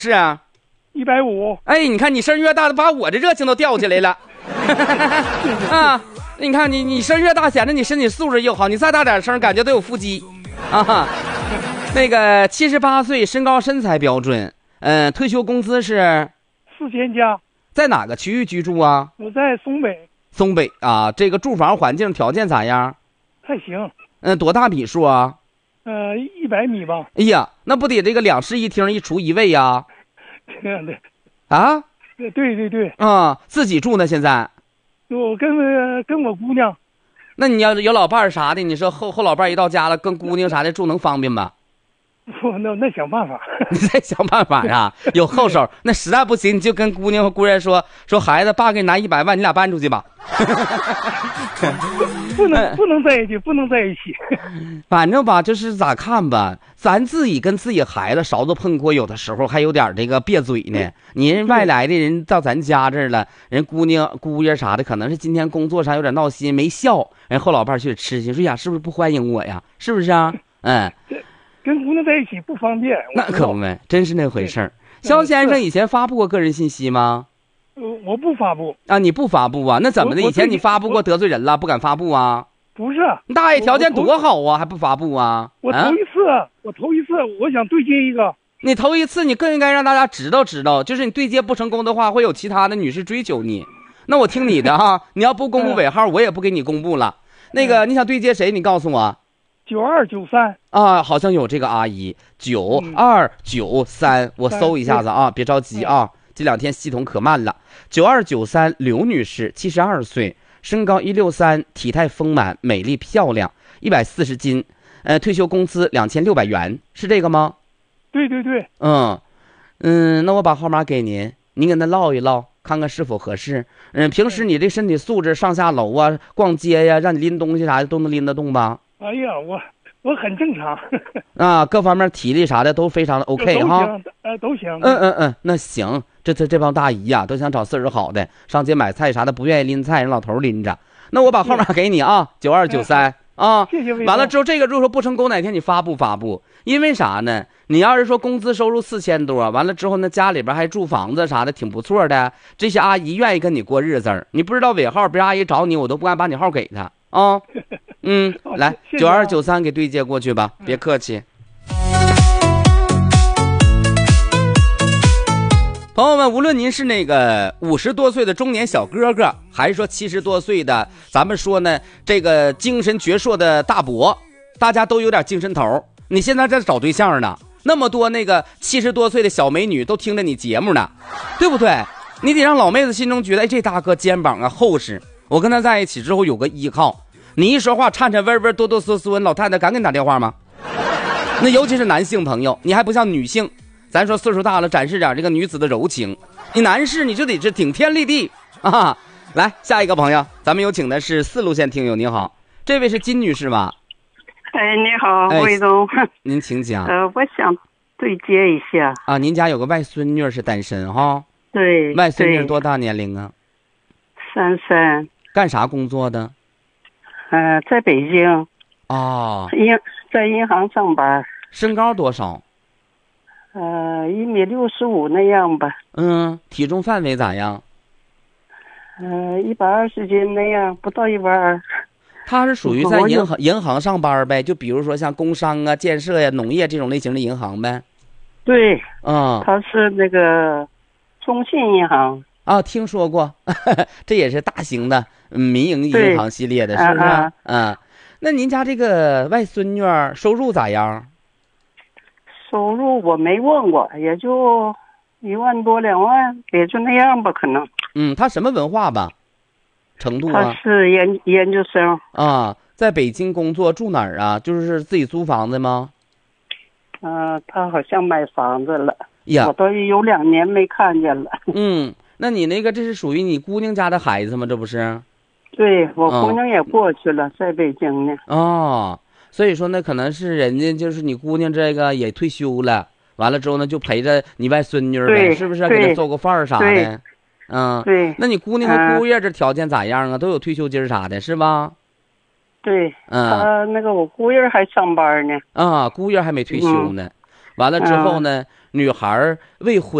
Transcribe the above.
是啊 ，150。 哎，你看你声越大，把我这热情都吊起来了。啊，你看你声越大，显得你身体素质又好。你再大点声，感觉都有腹肌啊。那个78岁，身高身材标准，退休工资是 4000加。 在哪个区域居住啊？ 我在松北。 松北啊，这个住房环境条件咋样？ 还行。 多大米数啊 ？100米吧。 哎呀，那不得这个2室1厅1厨1卫呀？ 对啊？ 对。 啊，自己住呢现在？ 我跟我姑娘。 那你要有老伴儿啥的，你说后老伴儿一到家了，跟姑娘啥的住能方便吗？ 不，那想办法。 你再想办法啊！有后手，那实在不行，你就跟姑娘和姑爷说孩子，爸给你拿100万，你俩搬出去吧。 不能在一起，不能在一起。 反正吧，就是咋看吧，咱自己跟自己孩子勺子碰锅，有的时候还有点这个别嘴呢。你人外来的人到咱家这儿了，人姑娘姑爷啥的，可能是今天工作上有点闹心没笑，人后老伴去吃去，说呀，是不是不欢迎我呀？是不是啊？ 跟姑娘在一起不方便。 那可不呗，真是那回事儿。肖先生以前发布过个人信息吗？ 我不发布啊，你不发布啊？那怎么的？以前你发布过得罪人了，不敢发布啊？ 不是， 你大爷条件多好啊，还不发布啊？ 我头一次，我想对接一个。 你头一次，你更应该让大家知道，就是你对接不成功的话，会有其他的女士追求你。那我听你的哈，你要不公布尾号，我也不给你公布了。那个你想对接谁？你告诉我。 9293 啊，好像有这个阿姨9293，我搜一下子啊，别着急啊，这2天系统可慢了。9293刘女士，72岁，身高163，体态丰满，美丽漂亮，140斤，退休工资2600元，是这个吗？ 对。 那我把号码给您，您跟他唠一唠，看看是否合适。平时你这身体素质，上下楼啊，逛街呀，让你拎东西啥的都能拎得动吧？ 哎呀，我很正常。 啊，各方面体力啥的都非常的 OK 哈。 都行。 那行，这帮大姨呀，都想找岁数好的，上街买菜啥的不愿意拎菜，让老头拎着。那我把号码给你啊，9293啊。 谢谢。 完了之后，这个如果说不成功，哪天你发布？因为啥呢？你要是说工资收入4000多，完了之后呢，家里边还住房子啥的，挺不错的。这些阿姨愿意跟你过日子，你不知道尾号，别阿姨找你，我都不敢把你号给她啊。来9293给对接过去吧，别客气。朋友们，无论您是那个50多岁的中年小哥哥，还是说70多岁的，咱们说呢，这个精神矍铄的大伯，大家都有点精神头。你现在在找对象呢，那么多那个70多岁的小美女都听着你节目呢，对不对？你得让老妹子心中觉得，哎，这大哥肩膀啊厚实，我跟他在一起之后有个依靠。你一说话颤颤巍巍哆哆嗦嗦，老太太敢给你打电话吗？那尤其是男性朋友，你还不像女性，咱说岁数大了展示点这个女子的柔情，你男士你就得是顶天立地啊！来下一个朋友，咱们有请的是4路线听友，您好，这位是金女士吧？ 哎，你好，魏总， 您请讲。 我想对接一下啊，您家有个外孙女是单身哈？ 对。 外孙女多大年龄啊 ？33。 干啥工作的？ 在北京。 哦。 在银行上班。 身高多少 ？1.65米那样吧。 体重范围咋样 ？120斤那样，不到120。 他是属于在银行上班呗，就比如说像工商啊、建设呀、农业这种类型的银行呗。 对。他是那个中信银行啊，听说过，这也是大型的民营银行系列的，是不是？那您家这个外孙女收入咋样？ 收入我没问过，也就1万多2万，也就那样吧，可能。 他什么文化吧？程度啊？ 他是研究生啊，在北京工作，住哪儿啊？就是自己租房子吗？ 他好像买房子了呀， 我都有2年没看见了。 那你那个这是属于你姑娘家的孩子吗？这不是？ 对，我姑娘也过去了，在北京呢。 所以说那可能是人家就是你姑娘这个也退休了，完了之后呢就陪着你外孙女呗，是不是？给她做个饭儿啥的。 对。 那你姑娘和姑爷这条件咋样啊？都有退休金啥的，是吧？ 对。那个我姑爷还上班呢。 姑爷还没退休呢。 完了之后呢，女孩未婚。